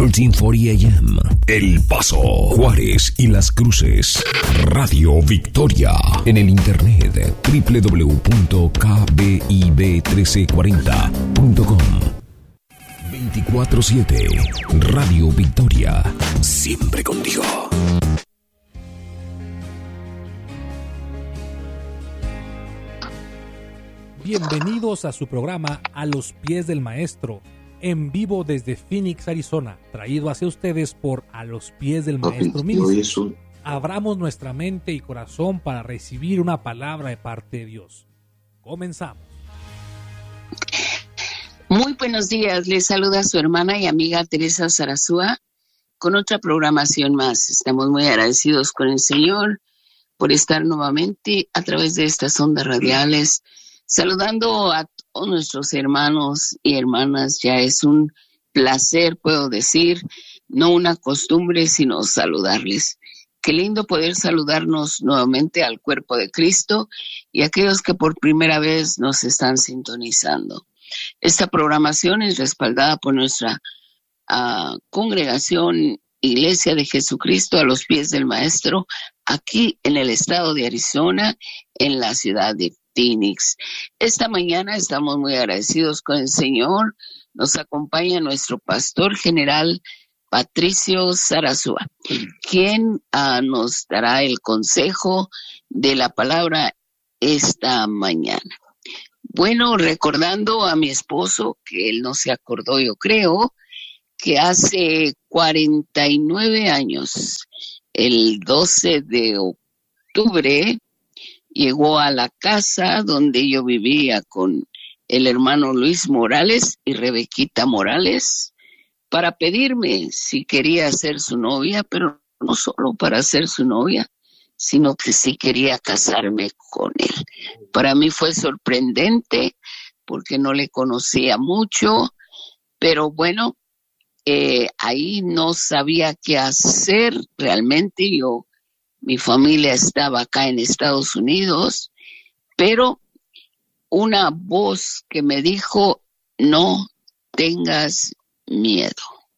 1340 AM, El Paso, Juárez y Las Cruces. Radio Victoria. En el internet www.kbib1340.com. 24/7. Radio Victoria. Siempre contigo. Bienvenidos a su programa A los Pies del Maestro, en vivo desde Phoenix, Arizona, traído hacia ustedes por A los Pies del Maestro Ministries. Abramos nuestra mente y corazón para recibir una palabra de parte de Dios. Comenzamos. Muy buenos días, les saluda su hermana y amiga Teresa Sarasúa con otra programación más. Estamos muy agradecidos con el Señor por estar nuevamente a través de estas ondas radiales, saludando a todos nuestros hermanos y hermanas. Ya es un placer, puedo decir, no una costumbre, sino saludarles. Qué lindo poder saludarnos nuevamente al cuerpo de Cristo y a aquellos que por primera vez nos están sintonizando. Esta programación es respaldada por nuestra congregación Iglesia de Jesucristo a los Pies del Maestro, aquí en el estado de Arizona, en la ciudad de Phoenix. Esta mañana estamos muy agradecidos con el Señor. Nos acompaña nuestro pastor general Patricio Sarasúa, quien nos dará el consejo de la palabra esta mañana. Bueno, recordando a mi esposo, que él no se acordó, yo creo, que hace 49 años, el 12 de octubre, llegó a la casa donde yo vivía con el hermano Luis Morales y Rebequita Morales para pedirme si quería ser su novia, pero no solo para ser su novia, sino que si quería casarme con él. Para mí fue sorprendente porque no le conocía mucho, pero bueno, ahí no sabía qué hacer realmente. Mi familia estaba acá en Estados Unidos, pero una voz que me dijo, no tengas miedo,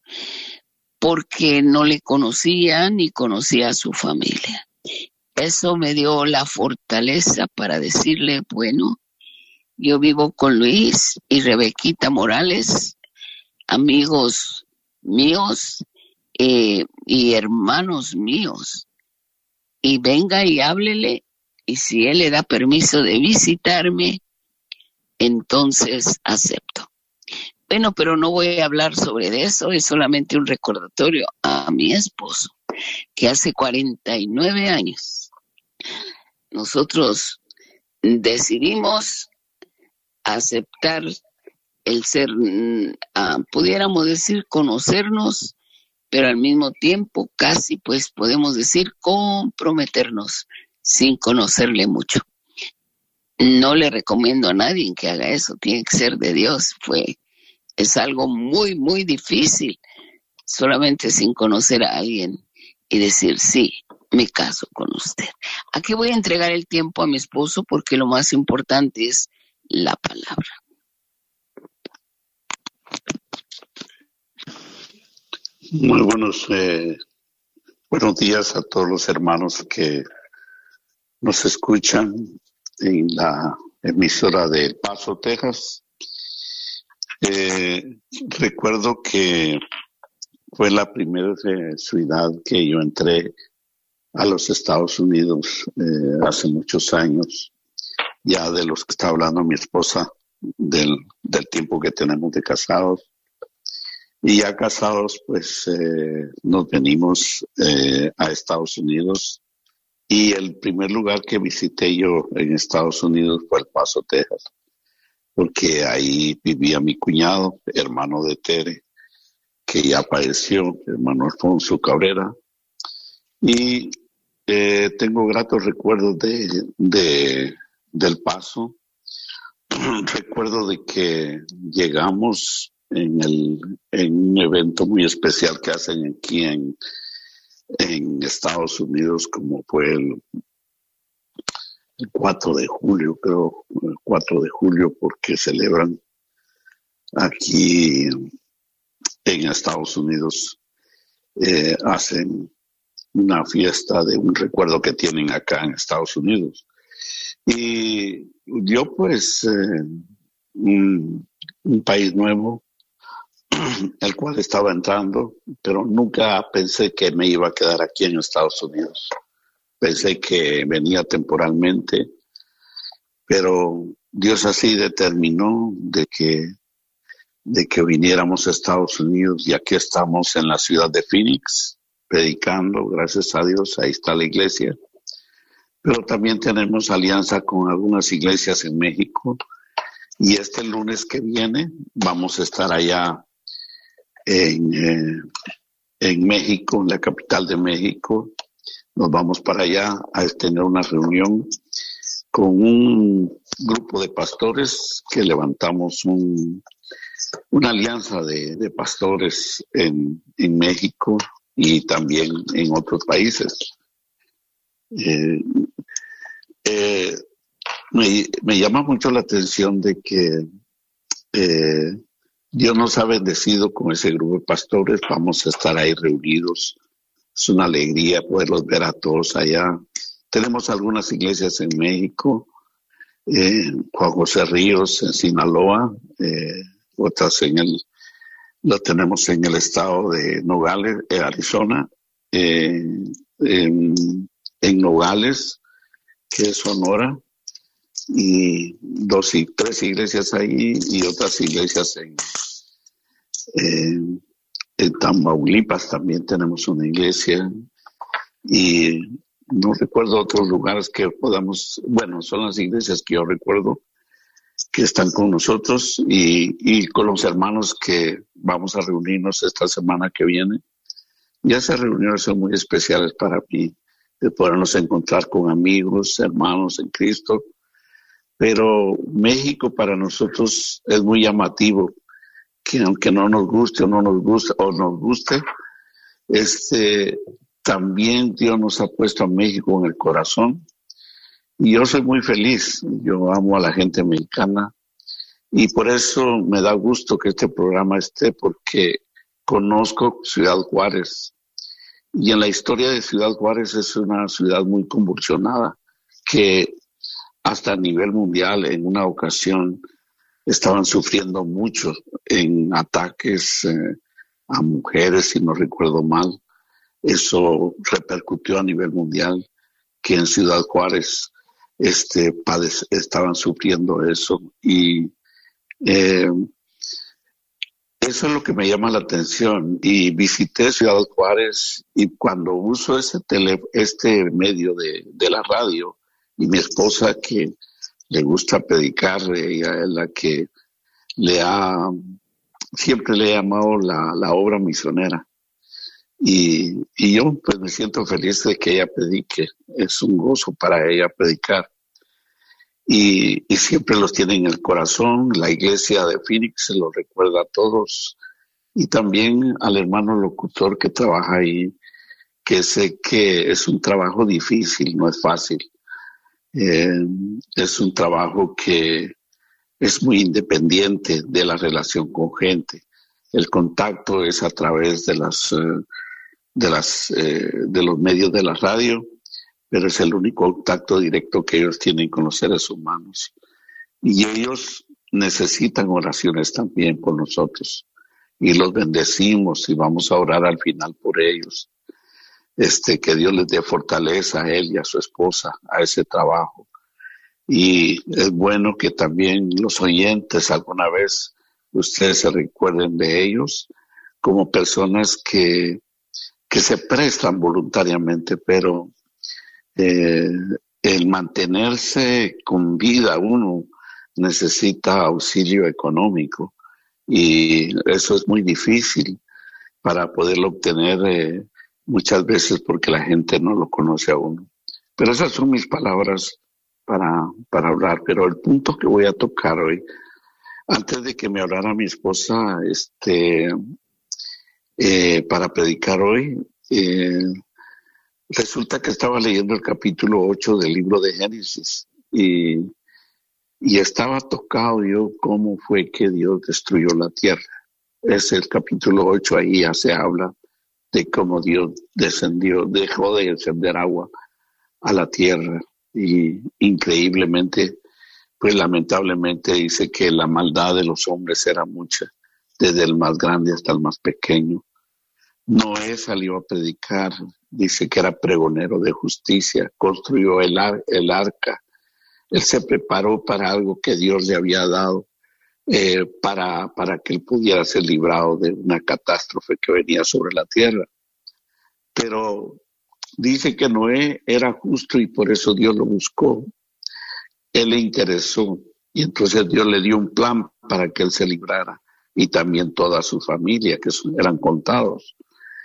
porque no le conocía ni conocía a su familia. Eso me dio la fortaleza para decirle, bueno, yo vivo con Luis y Rebequita Morales, amigos míos y hermanos míos, y venga y háblele, y si él le da permiso de visitarme, entonces acepto. Bueno, pero no voy a hablar sobre eso, es solamente un recordatorio a mi esposo, que hace 49 años nosotros decidimos aceptar el ser, pudiéramos decir, conocernos, pero al mismo tiempo casi, pues podemos decir, comprometernos sin conocerle mucho. No le recomiendo a nadie que haga eso, tiene que ser de Dios. Es algo muy, muy difícil, solamente sin conocer a alguien y decir, sí, me caso con usted. Aquí voy a entregar el tiempo a mi esposo porque lo más importante es la palabra. Muy buenos días a todos los hermanos que nos escuchan en la emisora de El Paso, Texas. Recuerdo que fue la primera ciudad que yo entré a los Estados Unidos hace muchos años, ya de los que está hablando mi esposa, del tiempo que tenemos de casados. Y ya casados, pues nos venimos a Estados Unidos, y el primer lugar que visité yo en Estados Unidos fue El Paso, Texas, porque ahí vivía mi cuñado, hermano de Tere, que ya falleció, hermano Alfonso Cabrera, y tengo gratos recuerdos del Paso. Recuerdo de que llegamos en un evento muy especial que hacen aquí en Estados Unidos, como fue el 4 de julio, creo, el 4 de julio, porque celebran aquí en Estados Unidos hacen una fiesta de un recuerdo que tienen acá en Estados Unidos. Y yo pues, un país nuevo, el cual estaba entrando, pero nunca pensé que me iba a quedar aquí en Estados Unidos. Pensé que venía temporalmente, pero Dios así determinó de que viniéramos a Estados Unidos, y aquí estamos en la ciudad de Phoenix, predicando, gracias a Dios, ahí está la iglesia. Pero también tenemos alianza con algunas iglesias en México, y este lunes que viene vamos a estar allá en México, en la capital de México. Nos vamos para allá a tener una reunión con un grupo de pastores que levantamos una alianza de pastores en México y también en otros países. Me llama mucho la atención de que Dios nos ha bendecido con ese grupo de pastores. Vamos a estar ahí reunidos. Es una alegría poderlos ver a todos allá. Tenemos algunas iglesias en México, Juan José Ríos en Sinaloa, otras lo tenemos en el estado de Nogales, Arizona, en Nogales, que es Sonora, y tres iglesias ahí, y otras iglesias en Tamaulipas también tenemos una iglesia, y no recuerdo otros lugares que podamos, bueno, son las iglesias que yo recuerdo que están con nosotros, y con los hermanos que vamos a reunirnos esta semana que viene. Ya esas reuniones son muy especiales para mí, de podernos encontrar con amigos, hermanos en Cristo. Pero México para nosotros es muy llamativo, que aunque no nos guste o no nos guste o nos guste, también Dios nos ha puesto a México en el corazón. Y yo soy muy feliz, yo amo a la gente mexicana, y por eso me da gusto que este programa esté, porque conozco Ciudad Juárez, y en la historia de Ciudad Juárez es una ciudad muy convulsionada, que hasta a nivel mundial en una ocasión estaban sufriendo mucho en ataques a mujeres, si no recuerdo mal. Eso repercutió a nivel mundial, que en Ciudad Juárez estaban sufriendo eso, y eso es lo que me llama la atención. Y visité Ciudad Juárez, y cuando uso este medio de la radio, y mi esposa, que le gusta predicar, ella es la que siempre le ha llamado la obra misionera, y yo pues me siento feliz de que ella predique. Es un gozo para ella predicar, y siempre los tiene en el corazón. La iglesia de Phoenix se lo recuerda a todos, y también al hermano locutor que trabaja ahí, que sé que es un trabajo difícil, no es fácil. Es un trabajo que es muy independiente de la relación con gente. El contacto es a través de los medios de la radio, pero es el único contacto directo que ellos tienen con los seres humanos. Y ellos necesitan oraciones también por nosotros, y los bendecimos, y vamos a orar al final por ellos. Que Dios les dé fortaleza a él y a su esposa, a ese trabajo. Y es bueno que también los oyentes alguna vez ustedes se recuerden de ellos como personas que se prestan voluntariamente, pero el mantenerse con vida uno necesita auxilio económico, y eso es muy difícil para poderlo obtener muchas veces, porque la gente no lo conoce a uno. Pero esas son mis palabras para hablar. Pero el punto que voy a tocar hoy, antes de que me hablara mi esposa para predicar hoy, resulta que estaba leyendo el capítulo 8 del libro de Génesis, y estaba tocado yo cómo fue que Dios destruyó la tierra. es el capítulo 8, ahí ya se habla de cómo Dios dejó de descender agua a la tierra, y increíblemente, pues lamentablemente dice que la maldad de los hombres era mucha, desde el más grande hasta el más pequeño. Noé salió a predicar, dice que era pregonero de justicia, construyó el arca. Él se preparó para algo que Dios le había dado, para que él pudiera ser librado de una catástrofe que venía sobre la tierra. Pero dice que Noé era justo y por eso Dios lo buscó. Él le interesó y entonces Dios le dio un plan para que él se librara, y también toda su familia, que eran contados.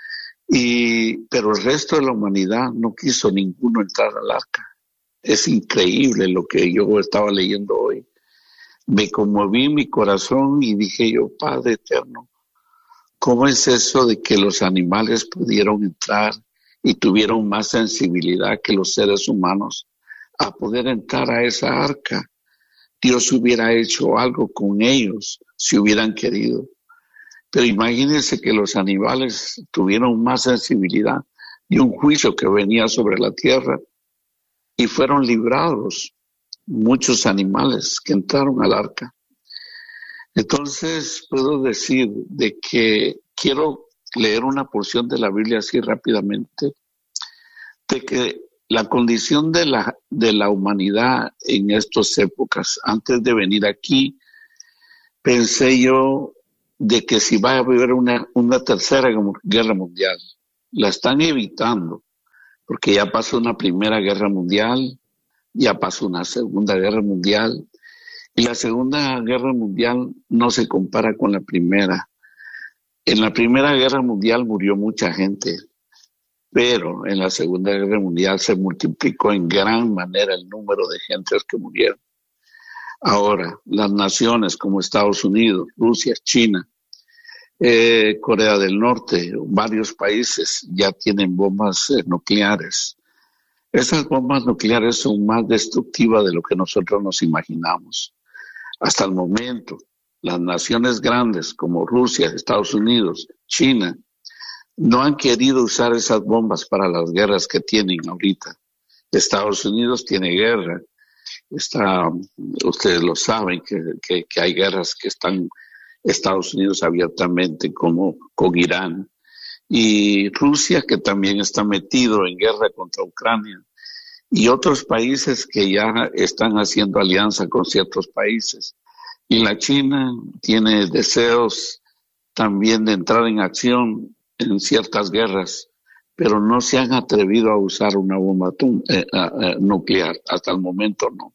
Pero el resto de la humanidad no quiso ninguno entrar al arca. Es increíble lo que yo estaba leyendo hoy. Me conmoví mi corazón y dije yo, Padre eterno, ¿cómo es eso de que los animales pudieron entrar y tuvieron más sensibilidad que los seres humanos a poder entrar a esa arca? Dios hubiera hecho algo con ellos si hubieran querido. Pero imagínense que los animales tuvieron más sensibilidad y un juicio que venía sobre la tierra, y fueron librados muchos animales que entraron al arca. Entonces puedo decir de que quiero leer una porción de la Biblia así rápidamente, de que la condición de la humanidad en estas épocas, antes de venir aquí, pensé yo de que si va a haber una tercera guerra mundial. La están evitando, porque ya pasó una primera guerra mundial, ya pasó una segunda guerra mundial, y la segunda guerra mundial no se compara con la primera. En la primera guerra mundial murió mucha gente, pero en la segunda guerra mundial se multiplicó en gran manera el número de gentes que murieron. Ahora, las naciones como Estados Unidos, Rusia, China, Corea del Norte, varios países ya tienen bombas nucleares. Esas bombas nucleares son más destructivas de lo que nosotros nos imaginamos. Hasta el momento, las naciones grandes como Rusia, Estados Unidos, China, no han querido usar esas bombas para las guerras que tienen ahorita. Estados Unidos tiene guerra. Ustedes lo saben, que hay guerras que están Estados Unidos abiertamente, como con Irán, y Rusia, que también está metido en guerra contra Ucrania, y otros países que ya están haciendo alianza con ciertos países. Y la China tiene deseos también de entrar en acción en ciertas guerras, pero no se han atrevido a usar una bomba nuclear. Hasta el momento no.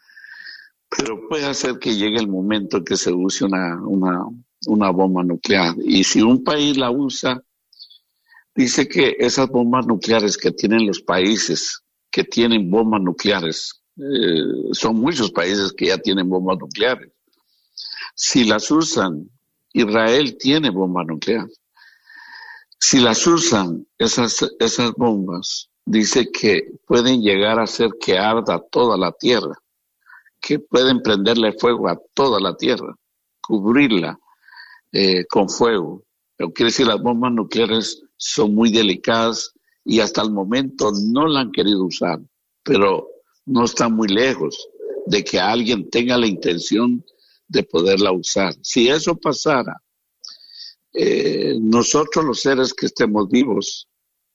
Pero puede ser que llegue el momento en que se use una bomba nuclear. Y si un país la usa, dice que esas bombas nucleares que tienen los países que tienen bombas nucleares, son muchos países que ya tienen bombas nucleares. Si las usan, Israel tiene bomba nuclear. Si las usan, esas bombas, dice que pueden llegar a hacer que arda toda la tierra, que pueden prenderle fuego a toda la tierra, cubrirla con fuego. Pero quiere decir, las bombas nucleares son muy delicadas y hasta el momento no la han querido usar, pero no está muy lejos de que alguien tenga la intención de poderla usar. Si eso pasara, nosotros los seres que estemos vivos,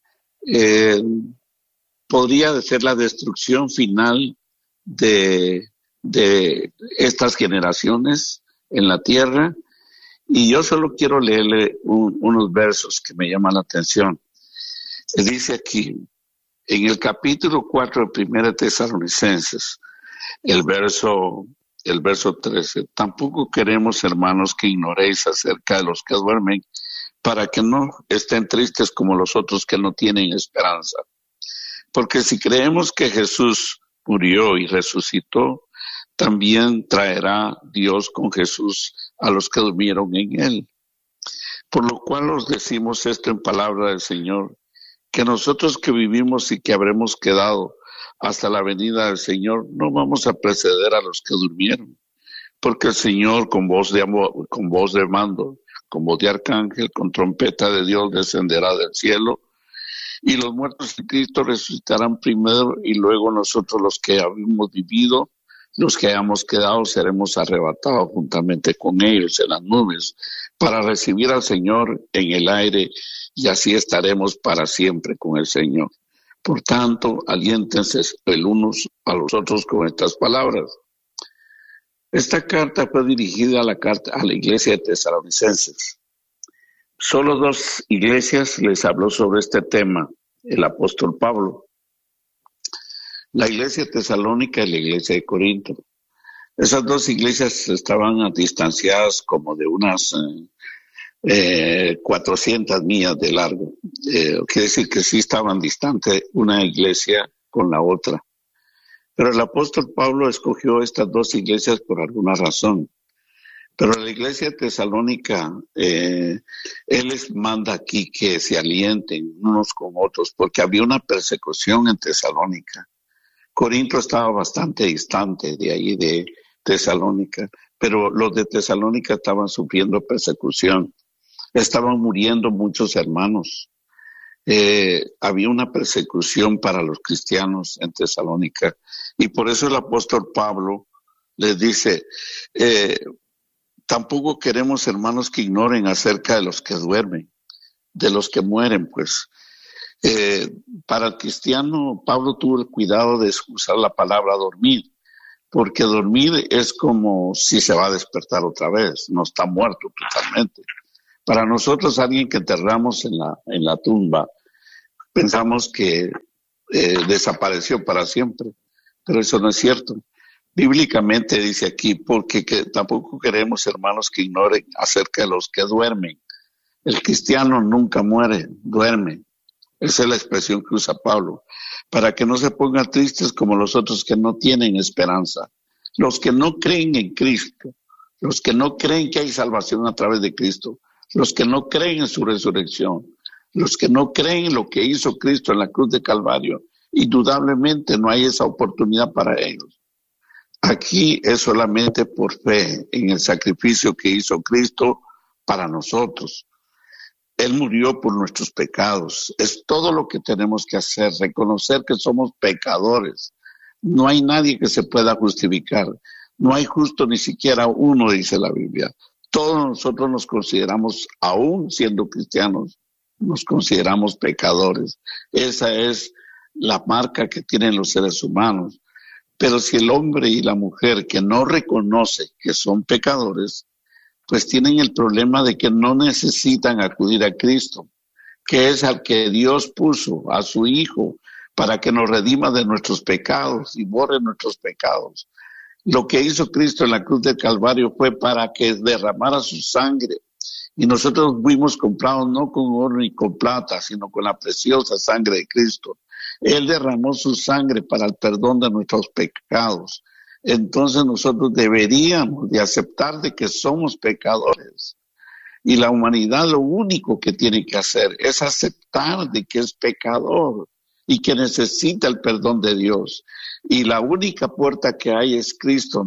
podría ser la destrucción final de estas generaciones en la tierra. Y yo solo quiero leerle unos versos que me llaman la atención. Dice aquí, en el capítulo 4 de 1 Tesalonicenses, el verso 13, tampoco queremos, hermanos, que ignoréis acerca de los que duermen, para que no estén tristes como los otros que no tienen esperanza. Porque si creemos que Jesús murió y resucitó, también traerá Dios con Jesús a los que durmieron en él. Por lo cual os decimos esto en palabra del Señor, que nosotros que vivimos y que habremos quedado hasta la venida del Señor, no vamos a preceder a los que durmieron, porque el Señor con voz de mando, con voz de arcángel, con trompeta de Dios descenderá del cielo, y los muertos en Cristo resucitarán primero, y luego nosotros los que habíamos vivido, los que hayamos quedado, seremos arrebatados juntamente con ellos en las nubes para recibir al Señor en el aire, y así estaremos para siempre con el Señor. Por tanto, aliéntense el unos a los otros con estas palabras. Esta carta fue dirigida a la iglesia de Tesalonicenses. Solo 2 iglesias les habló sobre este tema, el apóstol Pablo. La iglesia de Tesalónica y la iglesia de Corinto. Esas 2 iglesias estaban distanciadas como de unas 400 millas de largo. Quiere decir que sí estaban distantes una iglesia con la otra. Pero el apóstol Pablo escogió estas 2 iglesias por alguna razón. Pero la iglesia de Tesalónica, él les manda aquí que se alienten unos con otros, porque había una persecución en Tesalónica. Corinto estaba bastante distante de ahí de Tesalónica, pero los de Tesalónica estaban sufriendo persecución. Estaban muriendo muchos hermanos. Había una persecución para los cristianos en Tesalónica, y por eso el apóstol Pablo les dice, tampoco queremos, hermanos, que ignoren acerca de los que duermen, de los que mueren, pues. Para el cristiano, Pablo tuvo el cuidado de usar la palabra dormir, porque dormir es como si se va a despertar otra vez, no está muerto totalmente. Para nosotros, alguien que enterramos en la tumba, pensamos que desapareció para siempre, pero eso no es cierto. Bíblicamente dice aquí, porque tampoco queremos, hermanos, que ignoren acerca de los que duermen. El cristiano nunca muere, duerme. Esa es la expresión que usa Pablo, para que no se pongan tristes como los otros que no tienen esperanza. Los que no creen en Cristo, los que no creen que hay salvación a través de Cristo, los que no creen en su resurrección, los que no creen en lo que hizo Cristo en la cruz de Calvario, indudablemente no hay esa oportunidad para ellos. Aquí es solamente por fe en el sacrificio que hizo Cristo para nosotros. Él murió por nuestros pecados. Es todo lo que tenemos que hacer, reconocer que somos pecadores. No hay nadie que se pueda justificar. No hay justo ni siquiera uno, dice la Biblia. Todos nosotros nos consideramos, aún siendo cristianos, nos consideramos pecadores. Esa es la marca que tienen los seres humanos. Pero si el hombre y la mujer que no reconoce que son pecadores, pues tienen el problema de que no necesitan acudir a Cristo, que es al que Dios puso, a su Hijo, para que nos redima de nuestros pecados y borre nuestros pecados. Lo que hizo Cristo en la cruz del Calvario fue para que derramara su sangre, y nosotros fuimos comprados no con oro ni con plata, sino con la preciosa sangre de Cristo. Él derramó su sangre para el perdón de nuestros pecados. Entonces nosotros deberíamos de aceptar de que somos pecadores. Y la humanidad lo único que tiene que hacer es aceptar de que es pecador y que necesita el perdón de Dios. Y la única puerta que hay es Cristo.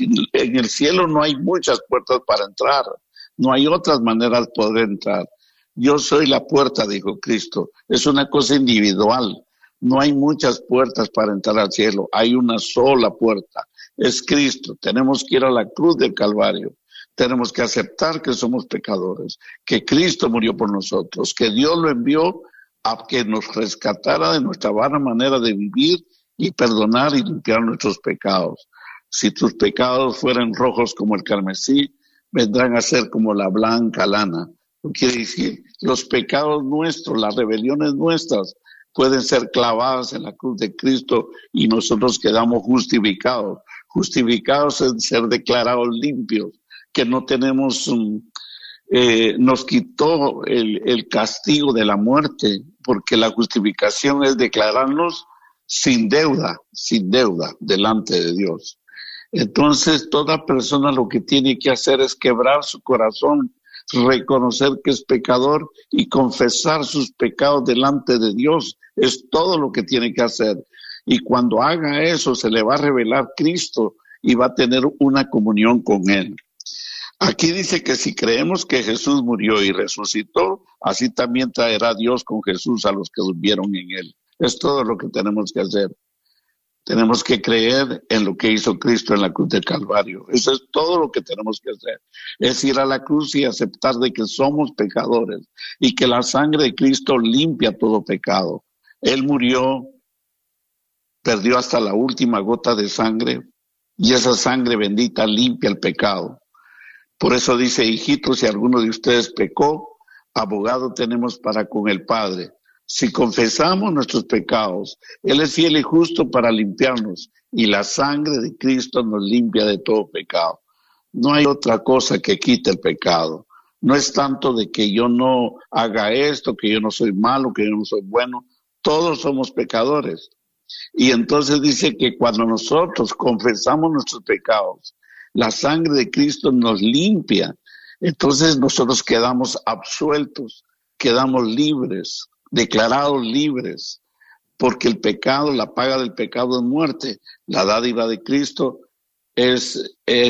En el cielo no hay muchas puertas para entrar. No hay otras maneras de poder entrar. Yo soy la puerta, dijo Cristo. Es una cosa individual. No hay muchas puertas para entrar al cielo. Hay una sola puerta. Es Cristo. Tenemos que ir a la cruz del Calvario. Tenemos que aceptar que somos pecadores, que Cristo murió por nosotros, que Dios lo envió a que nos rescatara de nuestra vana manera de vivir y perdonar y limpiar nuestros pecados. Si tus pecados fueran rojos como el carmesí, vendrán a ser como la blanca lana. Quiere decir, los pecados nuestros, las rebeliones nuestras, pueden ser clavadas en la cruz de Cristo y nosotros quedamos justificados. Justificados en ser declarados limpios, que no tenemos, nos quitó el castigo de la muerte, porque la justificación es declararnos sin deuda delante de Dios. Entonces toda persona lo que tiene que hacer es quebrar su corazón, reconocer que es pecador y confesar sus pecados delante de Dios. Es todo lo que tiene que hacer. Y cuando haga eso, se le va a revelar Cristo y va a tener una comunión con Él. Aquí dice que si creemos que Jesús murió y resucitó, así también traerá Dios con Jesús a los que durmieron en él. Es todo lo que tenemos que hacer. Tenemos que creer en lo que hizo Cristo en la cruz del Calvario. Eso es todo lo que tenemos que hacer. Es ir a la cruz y aceptar de que somos pecadores y que la sangre de Cristo limpia todo pecado. Él murió, perdió hasta la última gota de sangre y esa sangre bendita limpia el pecado. Por eso dice, hijitos, si alguno de ustedes pecó, abogado tenemos para con el Padre. Si confesamos nuestros pecados, Él es fiel y justo para limpiarnos, y la sangre de Cristo nos limpia de todo pecado. No hay otra cosa que quite el pecado. No es tanto de que yo no haga esto, que yo no soy malo, que yo no soy bueno. Todos somos pecadores. Y entonces dice que cuando nosotros confesamos nuestros pecados, la sangre de Cristo nos limpia. Entonces nosotros quedamos absueltos, quedamos libres, declarados libres, porque el pecado, la paga del pecado es muerte. La dádiva de Cristo es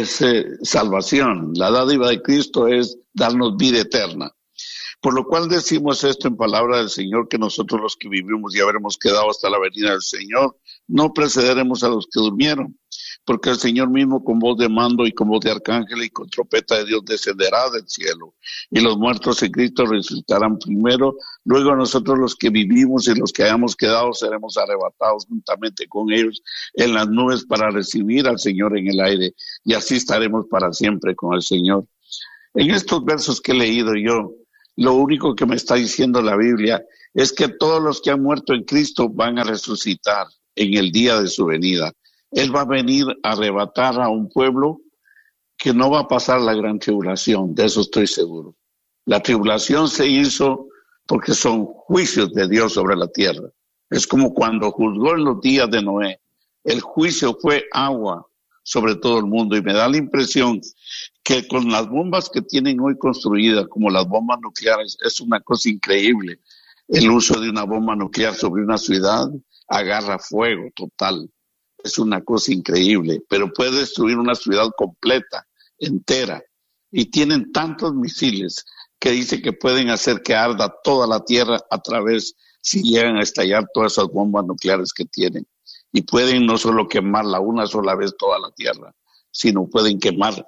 salvación. La dádiva de Cristo es darnos vida eterna. Por lo cual decimos esto en palabra del Señor, que nosotros los que vivimos y habremos quedado hasta la venida del Señor, no precederemos a los que durmieron, porque el Señor mismo con voz de mando y con voz de arcángel y con trompeta de Dios descenderá del cielo, y los muertos en Cristo resucitarán primero, luego nosotros los que vivimos y los que hayamos quedado seremos arrebatados juntamente con ellos en las nubes para recibir al Señor en el aire, y así estaremos para siempre con el Señor. En estos versos que he leído yo, lo único que me está diciendo la Biblia es que todos los que han muerto en Cristo van a resucitar en el día de su venida. Él va a venir a arrebatar a un pueblo que no va a pasar la gran tribulación, de eso estoy seguro. La tribulación se hizo porque son juicios de Dios sobre la tierra. Es como cuando juzgó en los días de Noé. El juicio fue agua sobre todo el mundo, y me da la impresión que con las bombas que tienen hoy construidas, como las bombas nucleares, es una cosa increíble. El uso de una bomba nuclear sobre una ciudad agarra fuego total. Es una cosa increíble, pero puede destruir una ciudad completa, entera. Y tienen tantos misiles que dice que pueden hacer que arda toda la tierra a través, si llegan a estallar todas esas bombas nucleares que tienen. Y pueden no solo quemarla una sola vez toda la tierra, sino pueden quemar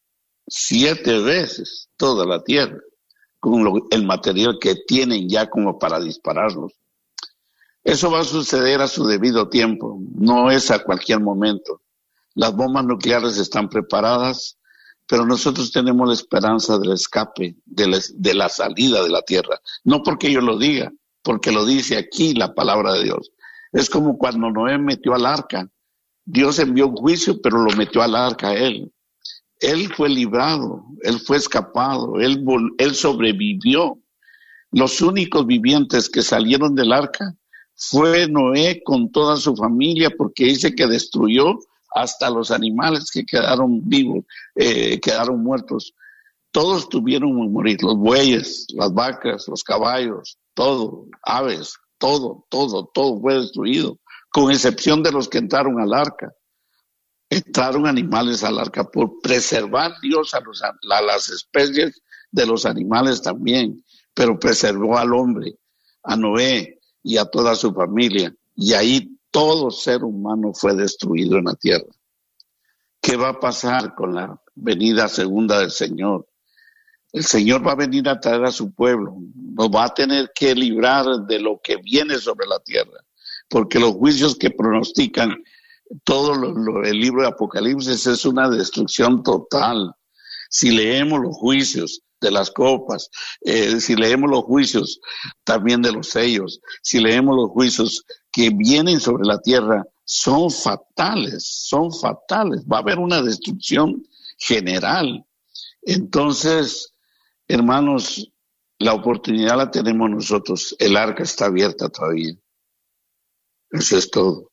7 veces toda la tierra con el material que tienen ya como para dispararlos. Eso va a suceder a su debido tiempo, no es a cualquier momento. Las bombas nucleares están preparadas, pero nosotros tenemos la esperanza del escape, de la salida de la tierra. No porque yo lo diga, porque lo dice aquí la palabra de Dios. Es como cuando Noé metió al arca. Dios envió un juicio, pero lo metió al arca a él. Él fue librado, él fue escapado, él sobrevivió. Los únicos vivientes que salieron del arca fue Noé con toda su familia, porque dice que destruyó hasta los animales que quedaron vivos, quedaron muertos. Todos tuvieron que morir, los bueyes, las vacas, los caballos, todo, aves, todo fue destruido, con excepción de los que entraron al arca. Entraron animales al arca por preservar Dios a las especies de los animales también, pero preservó al hombre, a Noé y a toda su familia, y ahí todo ser humano fue destruido en la tierra. ¿Qué va a pasar con la venida segunda del Señor? El Señor va a venir a traer a su pueblo, nos va a tener que librar de lo que viene sobre la tierra, porque los juicios que pronostican todo el libro de Apocalipsis es una destrucción total. Si leemos los juicios de las copas, si leemos los juicios también de los sellos, si leemos los juicios que vienen sobre la tierra, son fatales, va a haber una destrucción general. Entonces, hermanos, la oportunidad la tenemos nosotros, el arca está abierta todavía. Eso es todo.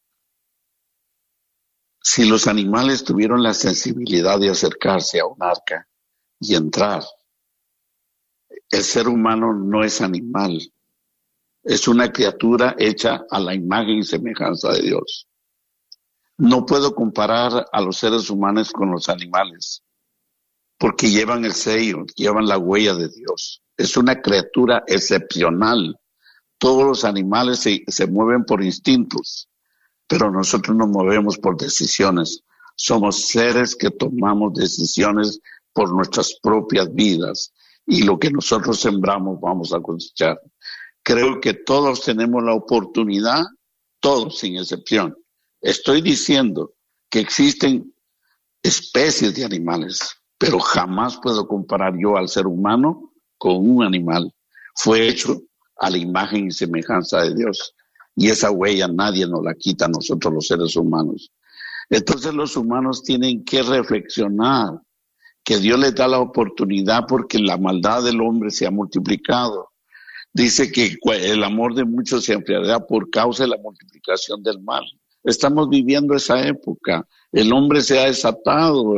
Si los animales tuvieron la sensibilidad de acercarse a un arca y entrar, el ser humano no es animal, es una criatura hecha a la imagen y semejanza de Dios. No puedo comparar a los seres humanos con los animales, porque llevan el sello, llevan la huella de Dios. Es una criatura excepcional. Todos los animales se mueven por instintos, pero nosotros nos movemos por decisiones. Somos seres que tomamos decisiones por nuestras propias vidas, y lo que nosotros sembramos vamos a cosechar. Creo que todos tenemos la oportunidad, todos sin excepción. Estoy diciendo que existen especies de animales, pero jamás puedo comparar yo al ser humano con un animal. Fue hecho a la imagen y semejanza de Dios, y esa huella nadie nos la quita a nosotros los seres humanos. Entonces los humanos tienen que reflexionar que Dios les da la oportunidad porque la maldad del hombre se ha multiplicado. Dice que el amor de muchos se enfriará por causa de la multiplicación del mal. Estamos viviendo esa época. El hombre se ha desatado.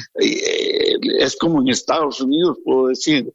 Es como en Estados Unidos, puedo decir.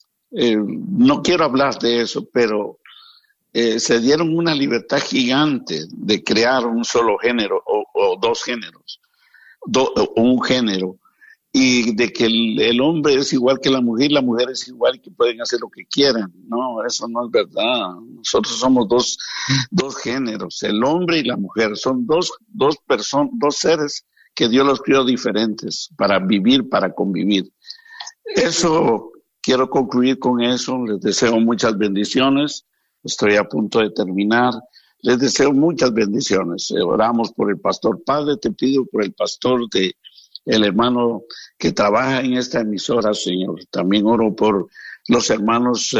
No quiero hablar de eso, pero se dieron una libertad gigante de crear un solo género o dos géneros, un género, y de que el hombre es igual que la mujer es igual y que pueden hacer lo que quieran. No, eso no es verdad. Nosotros somos dos géneros, el hombre y la mujer. Son dos personas, dos seres que Dios los creó diferentes para vivir, para convivir. Eso, quiero concluir con eso. Les deseo muchas bendiciones. Estoy a punto de terminar. Les deseo muchas bendiciones. Oramos por el pastor. Padre, te pido por el pastor, el hermano que trabaja en esta emisora, Señor. También oro por los hermanos,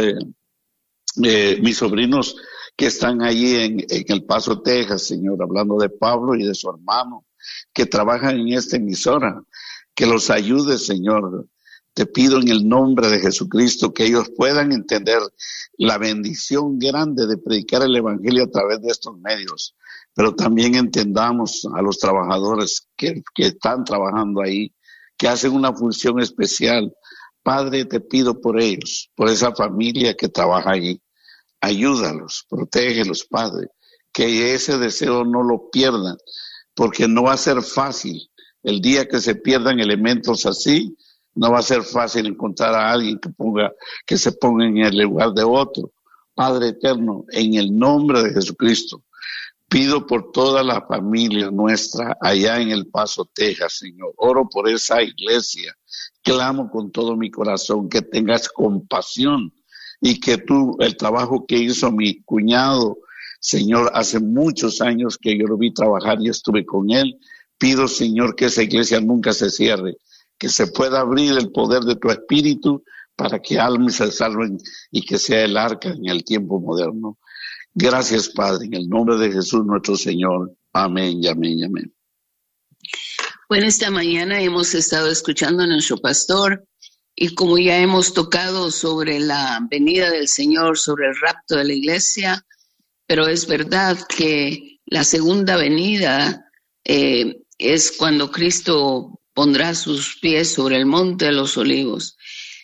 mis sobrinos que están allí en El Paso, Texas, Señor, hablando de Pablo y de su hermano que trabajan en esta emisora. Que los ayude, Señor. Te pido en el nombre de Jesucristo que ellos puedan entender la bendición grande de predicar el evangelio a través de estos medios, pero también entendamos a los trabajadores que están trabajando ahí, que hacen una función especial. Padre, te pido por ellos, por esa familia que trabaja allí. Ayúdalos, protégelos, Padre, que ese deseo no lo pierdan, porque no va a ser fácil. El día que se pierdan elementos así, no va a ser fácil encontrar a alguien que se ponga en el lugar de otro. Padre eterno, en el nombre de Jesucristo, pido por toda la familia nuestra allá en El Paso, Texas, Señor. Oro por esa iglesia. Clamo con todo mi corazón que tengas compasión y que tú, el trabajo que hizo mi cuñado, Señor, hace muchos años que yo lo vi trabajar y estuve con él. Pido, Señor, que esa iglesia nunca se cierre, que se pueda abrir el poder de tu espíritu para que almas se salven y que sea el arca en el tiempo moderno. Gracias, Padre, en el nombre de Jesús nuestro Señor. Amén y amén y amén. Bueno, esta mañana hemos estado escuchando a nuestro pastor y como ya hemos tocado sobre la venida del Señor, sobre el rapto de la iglesia, pero es verdad que la segunda venida es cuando Cristo pondrá sus pies sobre el monte de los olivos.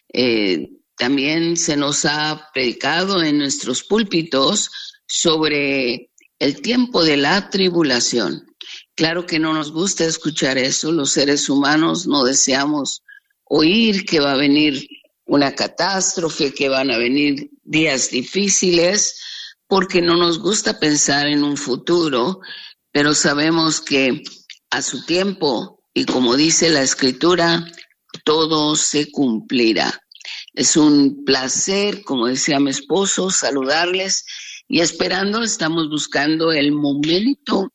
También se nos ha predicado en nuestros púlpitos sobre el tiempo de la tribulación. Claro que no nos gusta escuchar eso. Los seres humanos no deseamos oír que va a venir una catástrofe, que van a venir días difíciles, porque no nos gusta pensar en un futuro, pero sabemos que a su tiempo, y como dice la Escritura, todo se cumplirá. Es un placer, como decía mi esposo, saludarles y esperando, estamos buscando el momento,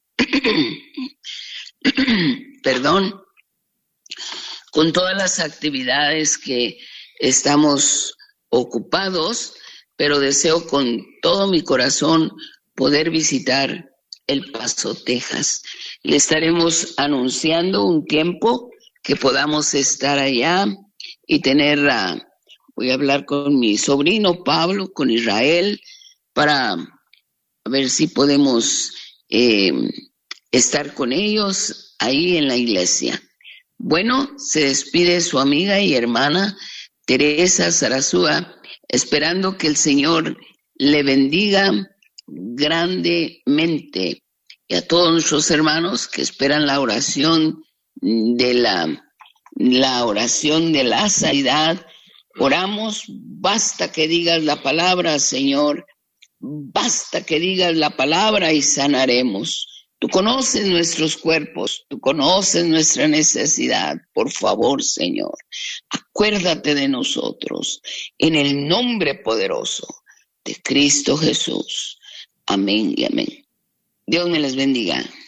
perdón, con todas las actividades que estamos ocupados, pero deseo con todo mi corazón poder visitar El Paso, Texas. Le estaremos anunciando un tiempo que podamos estar allá y tener, voy a hablar con mi sobrino Pablo, con Israel, para ver si podemos estar con ellos ahí en la iglesia. Bueno, se despide su amiga y hermana Teresa Zarazúa, esperando que el Señor le bendiga grandemente, y a todos nuestros hermanos que esperan la oración de la oración de la sanidad. Oramos, basta que digas la palabra, Señor, basta que digas la palabra y sanaremos. Tú conoces nuestros cuerpos, tú conoces nuestra necesidad. Por favor, Señor, acuérdate de nosotros en el nombre poderoso de Cristo Jesús. Amén y amén. Dios me les bendiga.